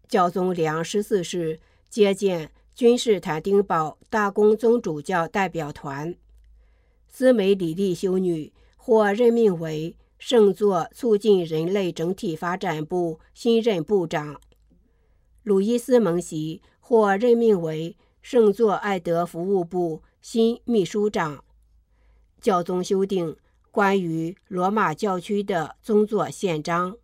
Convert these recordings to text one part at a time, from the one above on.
教宗里昂14世接见君士坦丁堡大公宗主教代表团，斯梅里利修女获任命为圣座促进人类整体发展部新任部长，鲁伊斯蒙席获任命为圣座爱德服务部新秘书长。教宗修订关于罗马教区的宗座宪章。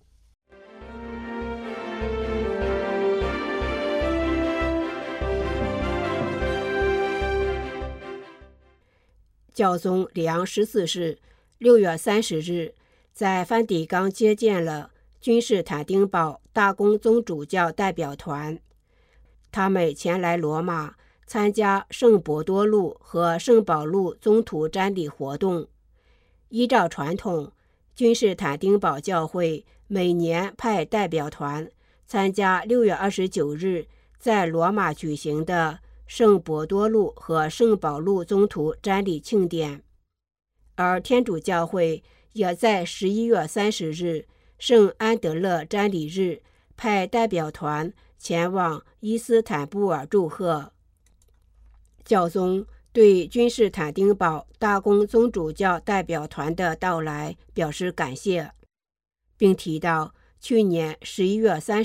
教宗里昂14世6月30日在梵蒂冈接见了君士坦丁堡大公宗主教代表团，他们前来罗马参加圣伯多禄和圣保禄宗徒瞻礼活动。依照传统，君士坦丁堡教会每年派代表团参加6月29日在罗马举行的圣伯多禄和圣保禄宗徒瞻礼庆典，而天主教会也在11月30日圣安德勒瞻礼日派代表团前往伊斯坦布尔祝贺。教宗对君士坦丁堡大公宗主教代表团的到来表示感谢，并提到去年11月30